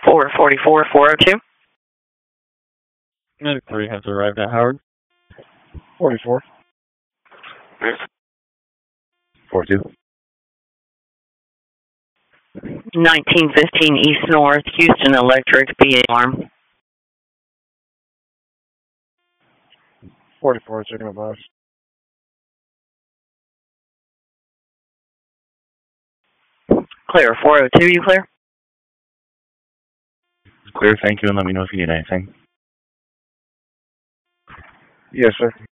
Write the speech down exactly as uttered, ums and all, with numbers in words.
four forty-four, four oh two. Medic three has arrived at Howard. forty-four. forty-two. nineteen fifteen East North, Houston Electric, B alarm. forty-four, checking the box. Clear, four oh two, you clear? Clear, thank you, and let me know if you need anything. Yes, sir.